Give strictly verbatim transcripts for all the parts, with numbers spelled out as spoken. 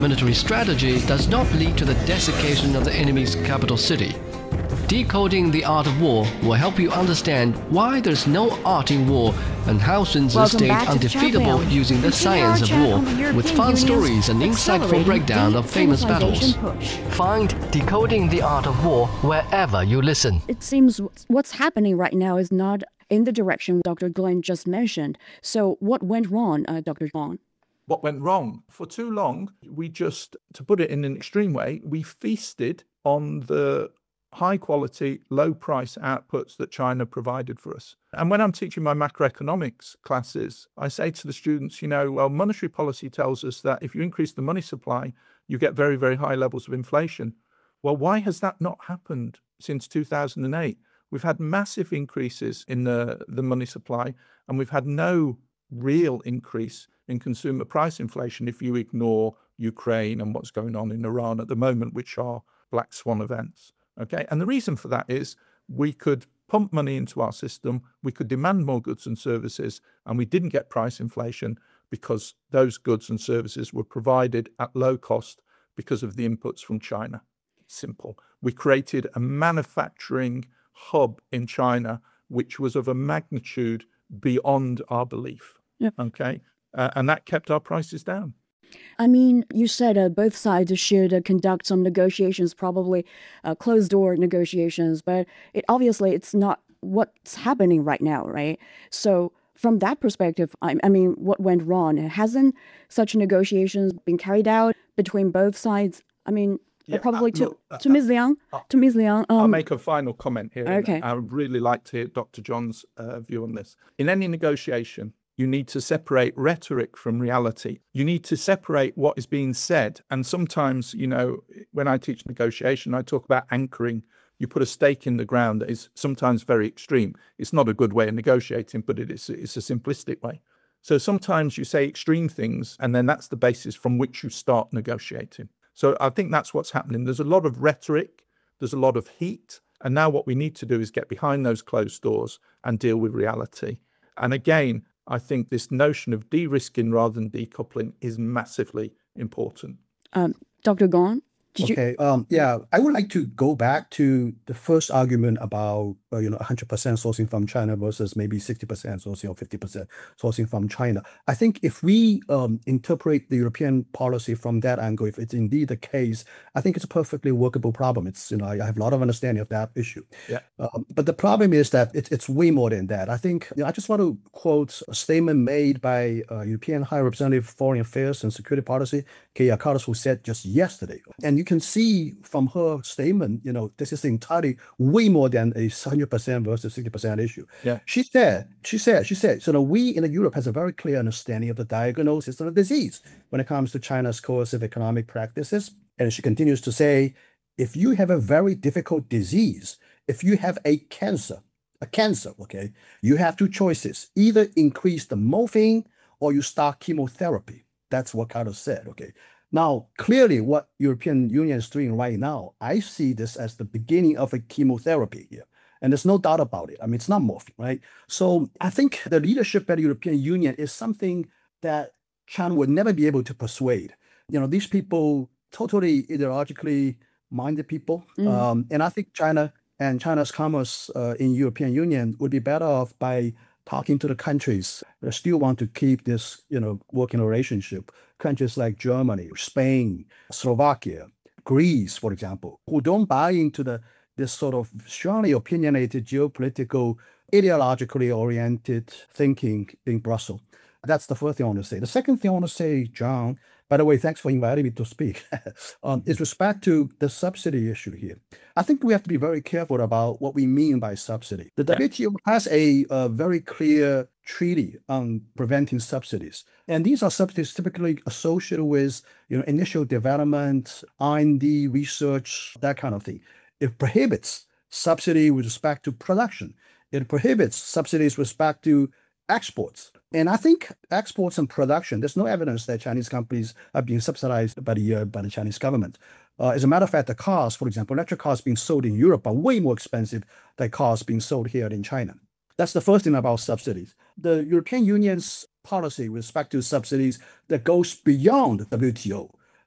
Military strategy does not lead to the desiccation of the enemy's capital city. Decoding the Art of War will help you understand why there's no art in war and how Sun Tzu Welcome stayed back to the undefeatable Chat Wheel. using the Continue our science of chat war on the European with fun Union's stories and insightful accelerating breakdown of famous battles. de-civilization push. Find Decoding the Art of War wherever you listen. It seems what's happening right now is not in the direction Doctor Glenn just mentioned. So what went wrong, uh, Doctor Zhang? What went wrong? For too long, we just, to put it in an extreme way, we feasted on the high quality, low price outputs that China provided for us. And when I'm teaching my macroeconomics classes, I say to the students, you know, well, monetary policy tells us that if you increase the money supply, you get very, very high levels of inflation. Well, why has that not happened since two thousand eight? We've had massive increases in the, the money supply, and we've had no real increase in consumer price inflation if you ignore Ukraine and what's going on in Iran at the moment, which are black swan events. Okay, and the reason for that is we could pump money into our system, we could demand more goods and services, and we didn't get price inflation because those goods and services were provided at low cost because of the inputs from China. Simple. We created a manufacturing hub in China, which was of a magnitude beyond our belief. Yep. Okay, uh, and that kept our prices down. I mean, you said uh, both sides should uh, conduct some negotiations, probably uh, closed-door negotiations, but it obviously it's not what's happening right now, right? So from that perspective, I, I mean, what went wrong? Hasn't such negotiations been carried out between both sides? I mean, Yeah, probably uh, to look, uh, to Miz Liang, uh, to Miz Liang. Um, I'll make a final comment here. and Okay. I would really like to hear Doctor John's uh, view on this. In any negotiation, you need to separate rhetoric from reality. You need to separate what is being said. And sometimes, you know, when I teach negotiation, I talk about anchoring. You put a stake in the ground that is sometimes very extreme. It's not a good way of negotiating, but it is, it's a simplistic way. So sometimes you say extreme things, and then that's the basis from which you start negotiating. So I think that's what's happening. There's a lot of rhetoric, there's a lot of heat, and now what we need to do is get behind those closed doors and deal with reality. And again, I think this notion of de-risking rather than decoupling is massively important. um, Doctor Gong, did you? Okay. Um, yeah, I would like to go back to the first argument about uh, you know one hundred percent sourcing from China versus maybe sixty percent sourcing or fifty percent sourcing from China. I think if we um, interpret the European policy from that angle, if it's indeed the case, I think it's a perfectly workable problem. It's you know I have a lot of understanding of that issue. Yeah. Um, but the problem is that it, it's way more than that. I think you know, I just want to quote a statement made by uh, European High Representative for Foreign Affairs and Security Policy, Kaja Kallas, who said just yesterday, and you can see from her statement, you know, this is entirely way more than a one hundred percent versus sixty percent issue. Yeah. She said, she said, she said, so now we in Europe has a very clear understanding of the diagnosis of the disease when it comes to China's coercive economic practices. And she continues to say, if you have a very difficult disease, if you have a cancer, a cancer, okay, you have two choices, either increase the morphine or you start chemotherapy. That's what Carlos said, okay. Now, clearly what European Union is doing right now, I see this as the beginning of a chemotherapy here. And there's no doubt about it. I mean, it's not morphine, right? So I think the leadership at the European Union is something that China would never be able to persuade. You know, these people totally ideologically minded people. Mm. Um, and I think China and China's commerce uh, in European Union would be better off by talking to the countries that still want to keep this, you know, working relationship. Countries like Germany, Spain, Slovakia, Greece, for example, who don't buy into the this sort of strongly opinionated geopolitical, ideologically oriented thinking in Brussels. That's the first thing I want to say. The second thing I want to say, John, by the way, thanks for inviting me to speak, um, is respect to the subsidy issue here. I think we have to be very careful about what we mean by subsidy. The W T O has a, a very clear treaty on preventing subsidies. And these are subsidies typically associated with you know, initial development, R and D, research, that kind of thing. It prohibits subsidy with respect to production. It prohibits subsidies with respect to exports. And I think exports and production, there's no evidence that Chinese companies are being subsidized by the, uh, by the Chinese government. Uh, as a matter of fact, the cars, for example, electric cars being sold in Europe are way more expensive than cars being sold here in China. That's the first thing about subsidies. The European Union's policy with respect to subsidies that goes beyond the W T O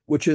which